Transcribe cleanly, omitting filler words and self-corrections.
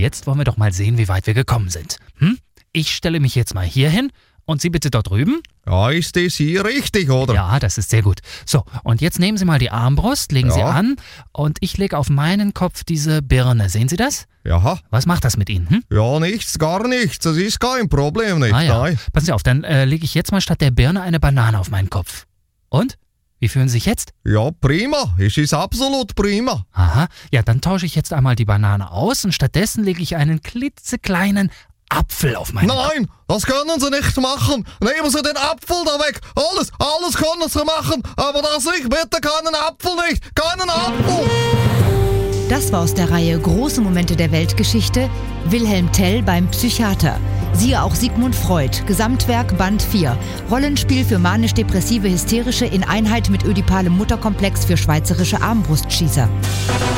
jetzt wollen wir doch mal sehen, wie weit wir gekommen sind. Ich stelle mich jetzt mal hier hin und Sie bitte dort drüben. Ja, ist das hier richtig, oder? Ja, das ist sehr gut. So, und jetzt nehmen Sie mal die Armbrust, legen Sie an und ich lege auf meinen Kopf diese Birne. Sehen Sie das? Ja. Was macht das mit Ihnen? Ja, nichts, gar nichts. Das ist kein Problem nicht. Ja. Nein. Passen Sie auf, dann lege ich jetzt mal statt der Birne eine Banane auf meinen Kopf. Und? Wie fühlen Sie sich jetzt? Ja, prima. Es ist absolut prima. Aha, ja, dann tausche ich jetzt einmal die Banane aus und stattdessen lege ich einen klitzekleinen Apfel auf meinen Kopf. Nein, das können Sie nicht machen. Nehmen Sie den Apfel da weg. Alles können Sie machen. Aber das nicht, bitte keinen Apfel nicht. Keinen Apfel. Das war aus der Reihe Große Momente der Weltgeschichte. Wilhelm Tell beim Psychiater. Siehe auch Sigmund Freud, Gesamtwerk Band 4. Rollenspiel für manisch-depressive Hysterische in Einheit mit ödipalem Mutterkomplex für schweizerische Armbrustschießer.